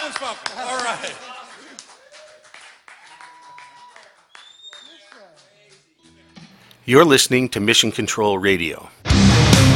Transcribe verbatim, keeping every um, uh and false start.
townsfolk. All right. You're listening to Mission Control Radio.